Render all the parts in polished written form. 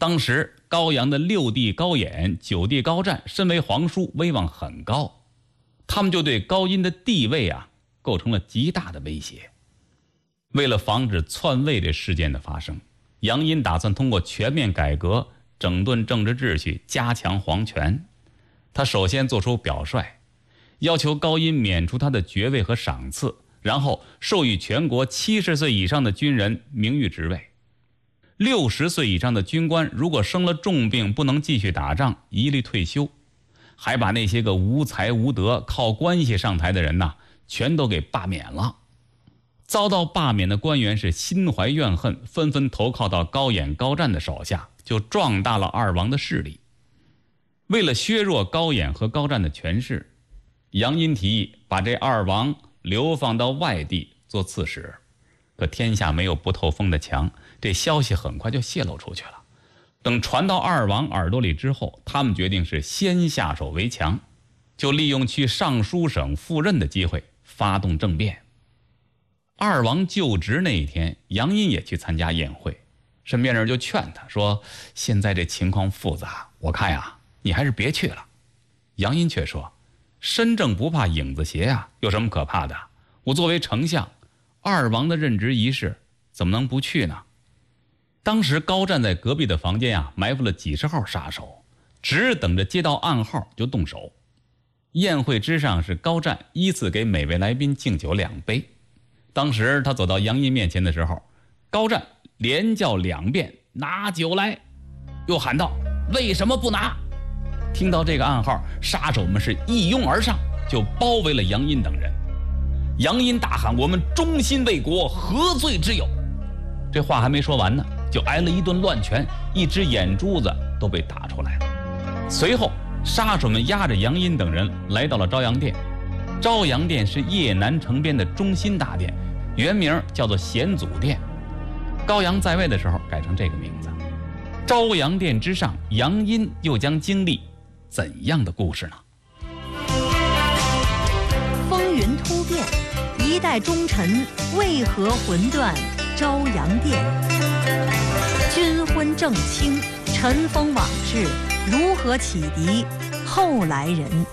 当时高阳的6弟高衍、9弟高湛身为皇叔，威望很高，他们就对高殷的地位构成了极大的威胁。为了防止篡位这事件的发生，杨殷打算通过全面改革整顿政治秩序，加强皇权。他首先做出表率，要求高殷免除他的爵位和赏赐，然后授予全国70岁以上的军人名誉职位。60岁以上的军官如果生了重病不能继续打仗，一律退休。还把那些个无才无德靠关系上台的人全都给罢免了。遭到罢免的官员是心怀怨恨，纷纷投靠到高衍高湛的手下，就壮大了二王的势力。为了削弱高衍和高湛的权势，杨殷提议把这二王流放到外地做刺史。可天下没有不透风的墙，这消息很快就泄露出去了。等传到二王耳朵里之后，他们决定是先下手为强，就利用去尚书省赴任的机会发动政变。二王就职那一天，杨殷也去参加宴会，身边人就劝他说，现在这情况复杂，我看你还是别去了。杨殷却说，身正不怕影子斜有什么可怕的？我作为丞相，二王的任职仪式怎么能不去呢？当时高湛在隔壁的房间埋伏了几十号杀手，只等着接到暗号就动手。宴会之上是高湛依次给每位来宾敬酒2杯。当时他走到杨殷面前的时候，高湛连叫2遍拿酒来，又喊道为什么不拿？听到这个暗号，杀手们是一拥而上，就包围了杨殷等人。杨殷大喊，我们忠心为国，何罪之有？这话还没说完呢，就挨了一顿乱拳，一只眼珠子都被打出来了。随后杀手们押着杨殷等人来到了昭阳殿。昭阳殿是邺南城边的中心大殿，原名叫做显祖殿。高阳在位的时候改成这个名字。昭阳殿之上，杨殷又将经历怎样的故事呢？ 风云突变，一代忠臣为何魂断昭阳殿？军昏正清，尘封往事，如何启迪后来人？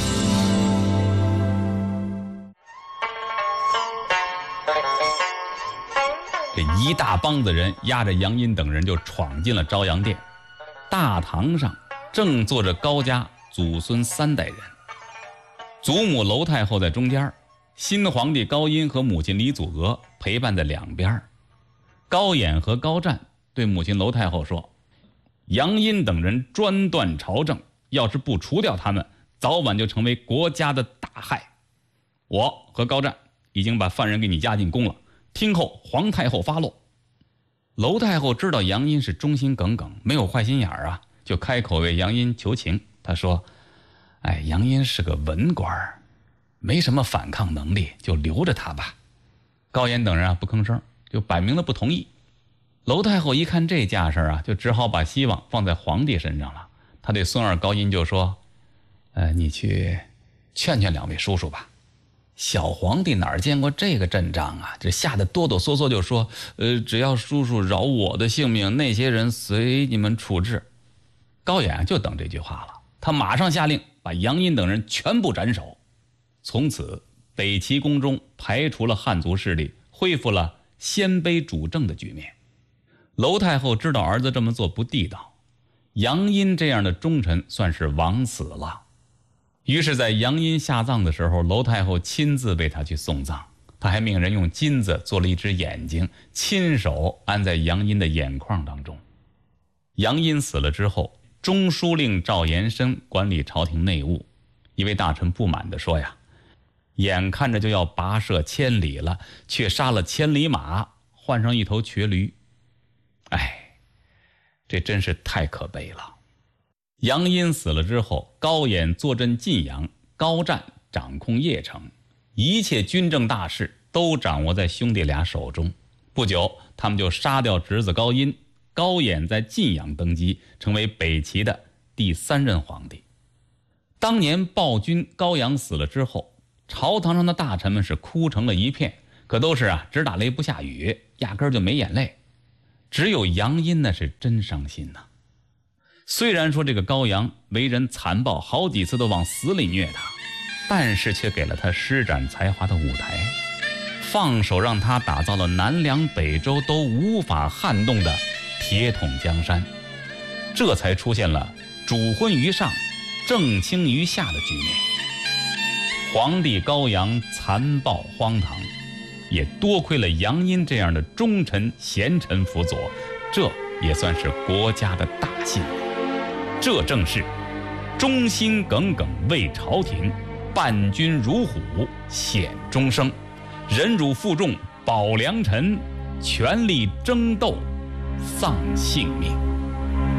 这一大帮子人押着杨殷等人就闯进了昭阳殿。大堂上正坐着高家祖孙3代人，祖母娄太后在中间，新皇帝高殷和母亲李祖娥陪伴在两边。高衍和高湛对母亲娄太后说，杨殷等人专断朝政，要是不除掉他们，早晚就成为国家的大害。我和高湛已经把犯人给你押进宫了，听候皇太后发落。娄太后知道杨殷是忠心耿耿，没有坏心眼就开口为杨殷求情。她说，杨殷是个文官，没什么反抗能力，就留着他吧。高衍等人不吭声，就摆明了不同意。娄太后一看这架势就只好把希望放在皇帝身上了。他对孙儿高殷就说，你去劝劝2位叔叔吧。小皇帝哪儿见过这个阵仗这吓得哆哆嗦嗦就说，只要叔叔饶我的性命，那些人随你们处置。高衍就等这句话了，他马上下令把杨殷等人全部斩首。从此北齐宫中排除了汉族势力，恢复了鲜卑主政的局面。娄太后知道儿子这么做不地道，杨殷这样的忠臣算是枉死了。于是在杨殷下葬的时候，娄太后亲自为他去送葬，他还命人用金子做了一只眼睛，亲手安在杨殷的眼眶当中。杨殷死了之后，中书令赵延伸管理朝廷内务，一位大臣不满地说，眼看着就要跋涉千里了，却杀了千里马，换上一头瘸驴。这真是太可悲了。杨殷死了之后，高衍坐镇晋阳，高湛掌控邺城，一切军政大事都掌握在兄弟俩手中。不久，他们就杀掉侄子高殷，高衍在晋阳登基，成为北齐的第3任皇帝。当年暴君高阳死了之后，朝堂上的大臣们是哭成了一片，可都是只打雷不下雨，压根儿就没眼泪。只有杨殷是真伤心虽然说这个高阳为人残暴，好几次都往死里虐他，但是却给了他施展才华的舞台，放手让他打造了南凉北周都无法撼动的铁桶江山，这才出现了主昏于上，正倾于下的局面。皇帝高阳残暴荒唐，也多亏了杨殷这样的忠臣贤臣辅佐，这也算是国家的大幸。这正是忠心耿耿为朝廷，伴君如虎显终生，忍辱负重保良臣，全力争斗丧性命。